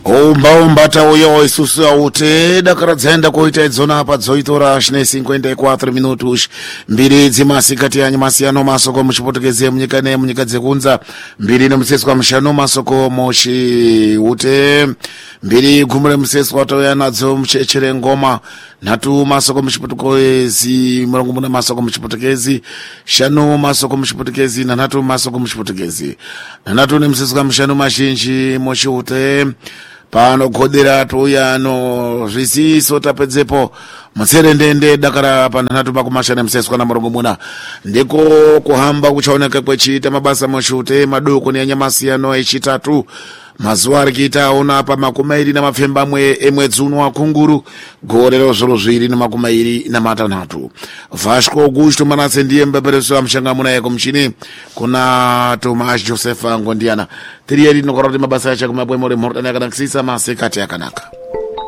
Umbata uyo isusu aute dakaradzaenda koita idzona apa dzoitora 54 minutos mbiri dzimasikati yanyamasiyano masoko muchipotekeze munyika nemunyika dzekunza mbiri nemuseswa mushano masoko moshi ute mbiri gumure museswa toya nadzo muchechere ngoma natu masoko muchipotekezi murongomuna masoko muchipotekezi shano masoko muchipotekezi nanatu masoko muchipotekezi nanatu nemuseswa mushano mazhinji moshi ute pano godera toyano zvisiso tapedzepo mutsere ndende dakara panhanhatu pakumashana museswa na murongomuna ndiko kuhamba kuchaoneka kwechiita mabasa moshute madoko neanyamasiyano echitatu mazuva arikuita aona pa 20 emwedzi uno wa kunguru gorero zvoro 2 Vasco Augusto Manase ndiye mbepereso wa mshangamuna yako mchini kuna Tomas Joseph Ngondiana tirieri nokora kuti mabasa acha kumabwemore mhorotani akanakisisa masekati akanaka